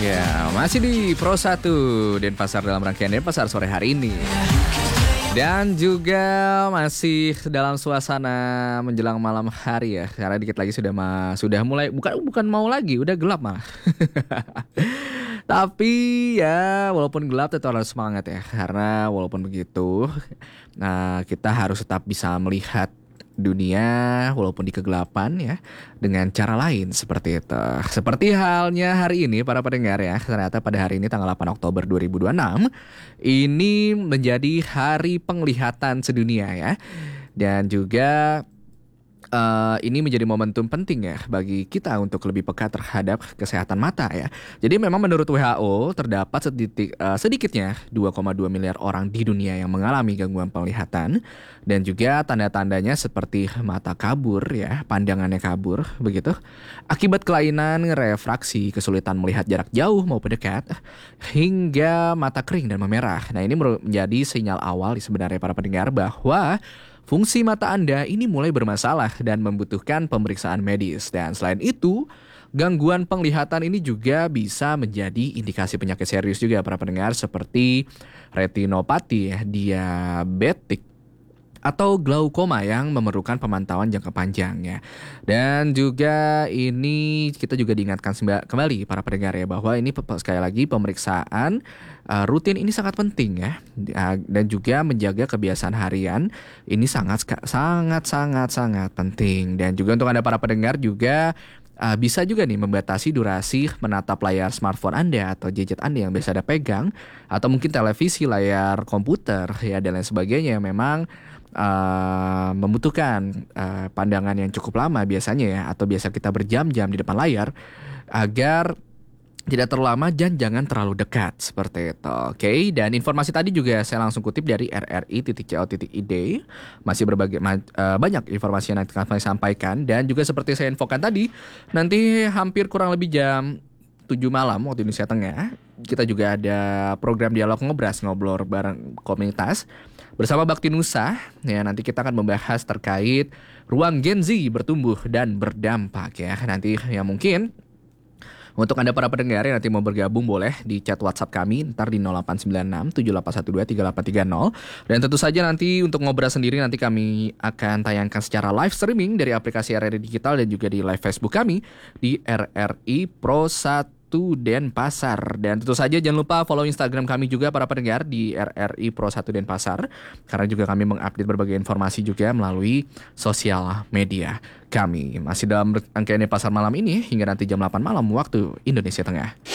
Ya, masih di Pro 1 Denpasar dalam rangkaian Denpasar sore hari ini. Dan juga masih dalam suasana menjelang malam hari ya. Karena dikit lagi sudah mulai bukan mau lagi, udah gelap malah. Tapi ya walaupun gelap tetap harus semangat ya. Karena walaupun begitu, nah kita harus tetap bisa melihat dunia walaupun di kegelapan ya dengan cara lain seperti itu. Seperti halnya hari ini para pendengar ya. Ternyata pada hari ini tanggal 8 Oktober 2026 ini menjadi hari penglihatan sedunia ya. Dan juga ini menjadi momentum penting ya bagi kita untuk lebih peka terhadap kesehatan mata ya. Jadi memang menurut WHO terdapat sedikitnya 2,2 miliar orang di dunia yang mengalami gangguan penglihatan. Dan juga tanda-tandanya seperti mata kabur ya, pandangannya kabur begitu. Akibat kelainan refraksi, kesulitan melihat jarak jauh maupun dekat, hingga mata kering dan memerah. Nah ini menjadi sinyal awal sebenarnya para pendengar bahwa fungsi mata Anda ini mulai bermasalah dan membutuhkan pemeriksaan medis. Dan selain itu, gangguan penglihatan ini juga bisa menjadi indikasi penyakit serius juga para pendengar seperti retinopati, diabetik, atau glaukoma yang memerlukan pemantauan jangka panjang ya. Dan juga ini kita juga diingatkan kembali para pendengar ya bahwa ini sekali lagi pemeriksaan rutin ini sangat penting ya. Dan juga menjaga kebiasaan harian ini sangat penting. Dan juga untuk Anda para pendengar juga bisa juga nih membatasi durasi menatap layar smartphone Anda atau gadget Anda yang biasa Anda pegang, atau mungkin televisi, layar komputer ya dan lain sebagainya. Memang membutuhkan pandangan yang cukup lama biasanya ya, atau biasa kita berjam-jam di depan layar agar tidak terlalu lama dan jangan terlalu dekat seperti itu. Oke, dan informasi tadi juga saya langsung kutip dari rri.co.id. Masih banyak informasi yang akan saya sampaikan. Dan juga seperti saya infokan tadi, nanti hampir kurang lebih jam 7 malam waktu Indonesia Tengah, kita juga ada program dialog ngobrol bareng komunitas bersama Bakti Nusa. Ya, nanti kita akan membahas terkait ruang Gen Z bertumbuh dan berdampak ya. Nanti ya mungkin untuk Anda para pendengar yang nanti mau bergabung boleh di chat WhatsApp kami ntar di 0896 7812 3830. Dan tentu saja nanti untuk ngobrol sendiri nanti kami akan tayangkan secara live streaming dari aplikasi RRI Digital dan juga di live Facebook kami di RRI Pro 1 Denpasar. Dan tentu saja jangan lupa follow Instagram kami juga para pendengar di RRI Pro 1 Denpasar, karena juga kami mengupdate berbagai informasi juga melalui sosial media kami. Masih dalam rangkaian Denpasar malam ini hingga nanti jam 8 malam waktu Indonesia Tengah.